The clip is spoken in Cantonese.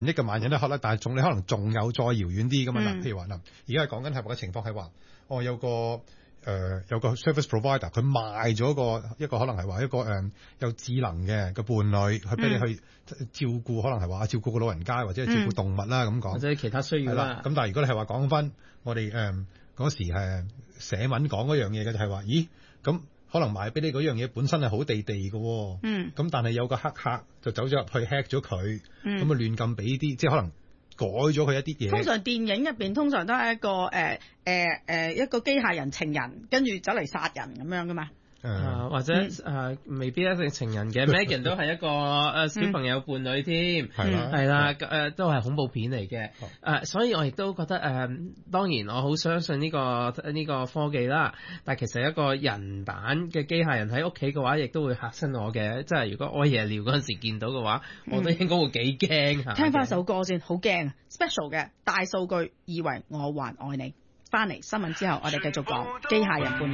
億嘅萬人都學啦，但係你可能仲有再遙遠啲咁啊。譬如話嗱，而家係講緊係個情況係話，有個 service provider 佢賣咗一個可能係話一個有智能嘅個伴侶去俾你去照顧，可能係話照顧個老人家或者係照顧動物啦咁講， 或者其他需要啦。 咁但係如果你係話講翻我哋嗰時係寫文講嗰樣嘢嘅，就係話，咦咁可能賣俾你嗰樣嘢本身係好地地嘅，咁但係有個黑客就走咗入去 hack 咗佢，咁啊亂咁俾啲，即係可能改咗佢一啲嘢。 通常電影入邊通常都係一個一個機械人情人，跟住走嚟殺人咁樣噶嘛。 或者未必一定情人嘅，Megan 都係一個小朋友伴侶添，係啦，都係恐怖片嚟嘅。所以我亦都覺得當然我好相信呢個科技啦，但係其實一個人版嘅機械人喺屋企嘅話，亦都會嚇親我嘅。即係如果屙夜尿嗰陣時見到嘅話，我都應該會幾驚嚇。 聽翻首歌先，好驚 special 嘅大數據，以為我還愛你。翻嚟新聞之後，我哋繼續講機械人伴侶。